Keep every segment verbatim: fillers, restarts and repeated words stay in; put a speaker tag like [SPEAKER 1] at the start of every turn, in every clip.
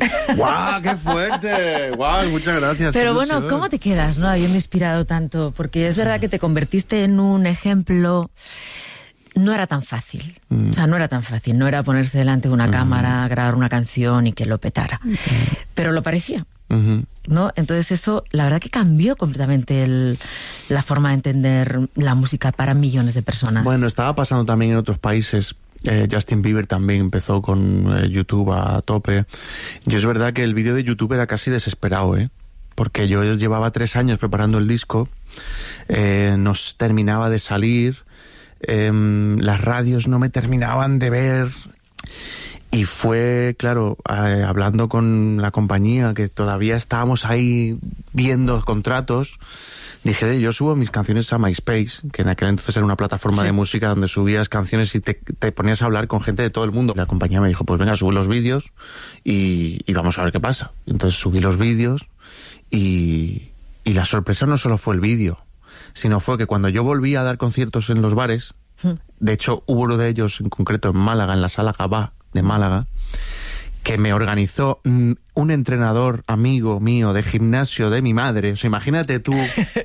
[SPEAKER 1] ¡Guau, qué fuerte! ¡Guau, muchas gracias!
[SPEAKER 2] Pero bueno, ¿cómo te quedas, no, habiendo inspirado tanto? Porque es verdad que te convertiste en un ejemplo. No era tan fácil. Mm. O sea, no era tan fácil. No era ponerse delante de una mm. cámara, grabar una canción y que lo petara. Mm. Pero lo parecía. Mm-hmm. ¿No? Entonces eso, la verdad que cambió completamente el, la forma de entender la música para millones de personas.
[SPEAKER 1] Bueno, estaba pasando también en otros países. Eh, Justin Bieber también empezó con eh, YouTube a tope. Y es verdad que el vídeo de YouTube era casi desesperado, ¿eh? Porque yo llevaba tres años preparando el disco, eh, nos terminaba de salir, eh, las radios no me terminaban de ver, y fue, claro, eh, hablando con la compañía, que todavía estábamos ahí viendo contratos, dije, yo subo mis canciones a MySpace, que en aquel entonces era una plataforma sí. de música donde subías canciones y te, te ponías a hablar con gente de todo el mundo. La compañía me dijo, pues venga, sube los vídeos y, y vamos a ver qué pasa. Entonces subí los vídeos y, y la sorpresa no solo fue el vídeo, sino fue que cuando yo volví a dar conciertos en los bares, hmm. de hecho hubo uno de ellos en concreto en Málaga, en la Sala Gabá de Málaga, que me organizó un entrenador amigo mío de gimnasio de mi madre. O sea, imagínate tú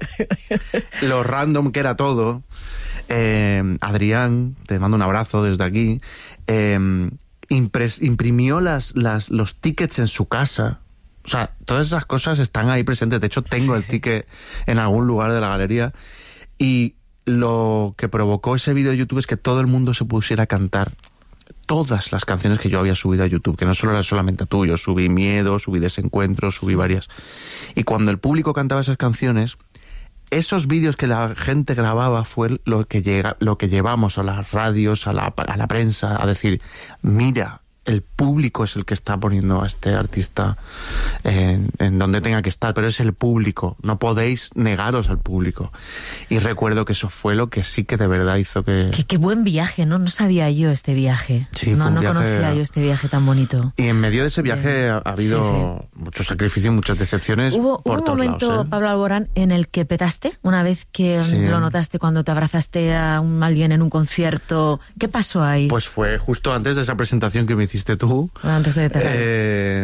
[SPEAKER 1] lo random que era todo. Eh, Adrián, te mando un abrazo desde aquí, eh, impres, imprimió las, las, los tickets en su casa. O sea, todas esas cosas están ahí presentes. De hecho, tengo el ticket en algún lugar de la galería. Y lo que provocó ese vídeo de YouTube es que todo el mundo se pusiera a cantar todas las canciones que yo había subido a YouTube, que no solo era solamente tú, yo subí Miedo, subí Desencuentros, subí varias. Y cuando el público cantaba esas canciones, esos vídeos que la gente grababa fue lo que, llega, lo que llevamos a las radios, a la, a la prensa, a decir, mira, el público es el que está poniendo a este artista en, en donde tenga que estar, pero es el público, no podéis negaros al público. Y recuerdo que eso fue lo que sí que de verdad hizo que...
[SPEAKER 2] Qué, qué buen viaje, ¿no? No sabía yo este viaje.
[SPEAKER 1] Sí,
[SPEAKER 2] no,
[SPEAKER 1] fue un
[SPEAKER 2] no
[SPEAKER 1] viaje...
[SPEAKER 2] conocía yo este viaje tan bonito.
[SPEAKER 1] Y en medio de ese viaje eh, ha habido sí, sí. mucho sacrificio y muchas decepciones.
[SPEAKER 2] Hubo,
[SPEAKER 1] por
[SPEAKER 2] hubo un
[SPEAKER 1] todos
[SPEAKER 2] momento,
[SPEAKER 1] lados, ¿eh?
[SPEAKER 2] Pablo Alborán, en el que petaste, una vez que sí. lo notaste cuando te abrazaste a un, alguien en un concierto. ¿Qué pasó ahí?
[SPEAKER 1] Pues fue justo antes de esa presentación que me hiciste tú.
[SPEAKER 2] Antes de
[SPEAKER 1] eh,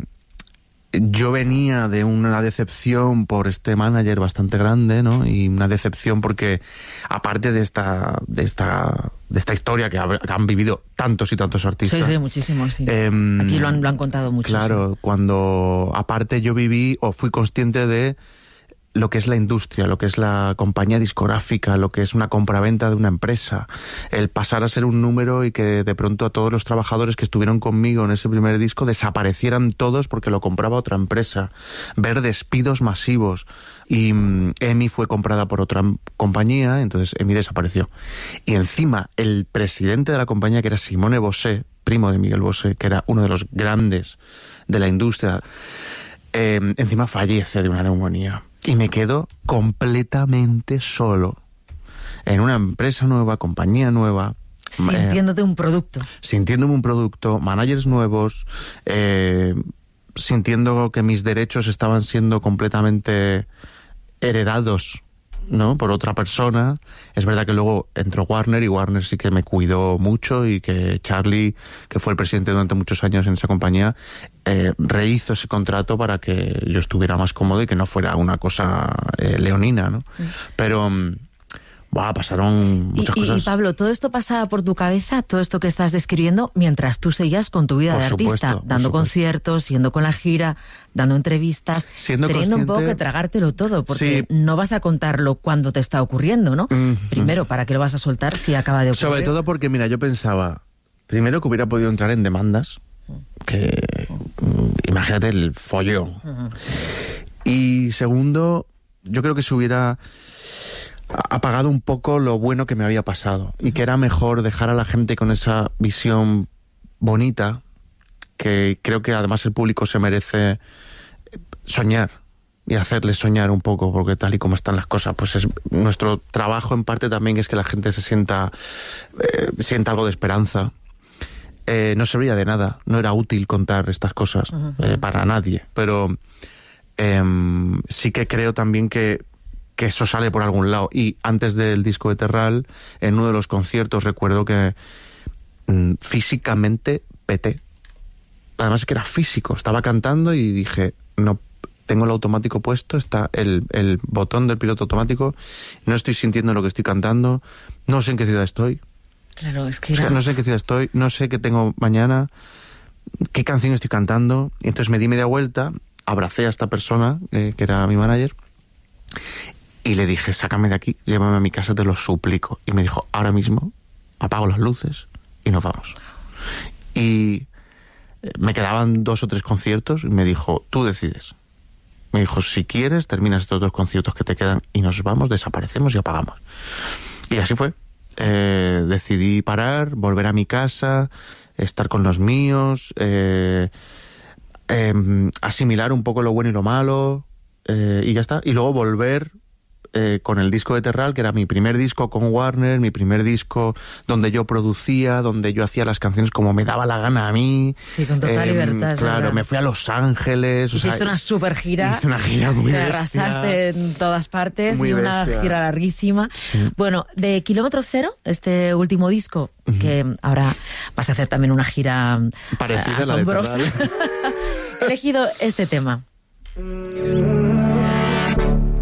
[SPEAKER 1] yo venía de una decepción por este manager bastante grande, ¿no? Y una decepción porque, aparte de esta de esta de esta historia que, ha, que han vivido tantos y tantos artistas.
[SPEAKER 2] Sí, sí, muchísimos, sí. Eh, Aquí lo han, lo han contado mucho.
[SPEAKER 1] Claro,
[SPEAKER 2] sí.
[SPEAKER 1] cuando aparte yo viví o fui consciente de lo que es la industria, lo que es la compañía discográfica, lo que es una compraventa de una empresa, el pasar a ser un número y que de pronto a todos los trabajadores que estuvieron conmigo en ese primer disco desaparecieran todos porque lo compraba otra empresa, ver despidos masivos, y um, EMI fue comprada por otra compañía, entonces EMI desapareció. Y encima el presidente de la compañía, que era Simone Bosé, primo de Miguel Bosé, que era uno de los grandes de la industria, eh, encima fallece de una neumonía. Y me quedo completamente solo en una empresa nueva, compañía nueva.
[SPEAKER 2] Sintiéndote eh, un producto.
[SPEAKER 1] Sintiéndome un producto, managers nuevos, eh, sintiendo que mis derechos estaban siendo completamente heredados, ¿no?, por otra persona. Es verdad que luego entró Warner y Warner sí que me cuidó mucho y que Charlie, que fue el presidente durante muchos años en esa compañía, eh, rehizo ese contrato para que yo estuviera más cómodo y que no fuera una cosa eh, leonina, ¿no? Mm. Pero... Bah, pasaron muchas
[SPEAKER 2] y,
[SPEAKER 1] cosas.
[SPEAKER 2] Y Pablo, ¿todo esto pasaba por tu cabeza, todo esto que estás describiendo, mientras tú seguías con tu vida
[SPEAKER 1] por
[SPEAKER 2] de
[SPEAKER 1] supuesto,
[SPEAKER 2] artista, dando conciertos, yendo con la gira, dando entrevistas,
[SPEAKER 1] siendo
[SPEAKER 2] teniendo
[SPEAKER 1] consciente...
[SPEAKER 2] un poco que tragártelo todo, porque
[SPEAKER 1] sí.
[SPEAKER 2] no vas a contarlo cuando te está ocurriendo, ¿no? Mm-hmm. Primero, ¿para qué lo vas a soltar si acaba de ocurrir?
[SPEAKER 1] Sobre todo porque, mira, yo pensaba, primero que hubiera podido entrar en demandas, que mm, imagínate el follón. Uh-huh. Y segundo, yo creo que se hubiera... apagado un poco lo bueno que me había pasado y que era mejor dejar a la gente con esa visión bonita, que creo que además el público se merece soñar y hacerles soñar un poco, porque tal y como están las cosas, pues es nuestro trabajo en parte también es que la gente se sienta eh, sienta algo de esperanza. Eh, no servía de nada, no era útil contar estas cosas uh-huh. eh, para nadie, pero eh, sí que creo también que que eso sale por algún lado. Y antes del disco de Terral, en uno de los conciertos, recuerdo que mmm, físicamente peté. además es que era físico, estaba cantando y dije, no, tengo el automático puesto, está el, el botón del piloto automático, no estoy sintiendo lo que estoy cantando, no sé en qué ciudad estoy.
[SPEAKER 2] Claro, es que
[SPEAKER 1] era... o sea, no sé en qué ciudad estoy, no sé qué tengo mañana, qué canción estoy cantando. Y entonces me di media vuelta, abracé a esta persona, eh, que era mi manager, y le dije, sácame de aquí, llévame a mi casa, te lo suplico. Y me dijo, ahora mismo apago las luces y nos vamos. Y me quedaban dos o tres conciertos y me dijo, tú decides. Me dijo, si quieres, terminas estos dos conciertos que te quedan y nos vamos, desaparecemos y apagamos. Y así fue. Eh, decidí parar, volver a mi casa, estar con los míos, eh, eh, asimilar un poco lo bueno y lo malo, eh, y ya está. Y luego volver eh, con el disco de Terral, que era mi primer disco con Warner, mi primer disco donde yo producía, donde yo hacía las canciones como me daba la gana a mí.
[SPEAKER 2] Sí, con total eh, libertad.
[SPEAKER 1] Claro,
[SPEAKER 2] ¿verdad?
[SPEAKER 1] Me fui a Los Ángeles.
[SPEAKER 2] Hiciste
[SPEAKER 1] o sea,
[SPEAKER 2] una super gira.
[SPEAKER 1] Hice una gira muy
[SPEAKER 2] Te
[SPEAKER 1] bestia.
[SPEAKER 2] arrasaste en todas partes
[SPEAKER 1] Muy
[SPEAKER 2] y una
[SPEAKER 1] bestia.
[SPEAKER 2] gira larguísima.
[SPEAKER 1] Sí.
[SPEAKER 2] Bueno, de Kilómetro Cero, este último disco, uh-huh. que ahora vas a hacer también una gira
[SPEAKER 1] parecida
[SPEAKER 2] asombrosa.
[SPEAKER 1] A la de
[SPEAKER 2] He elegido este tema.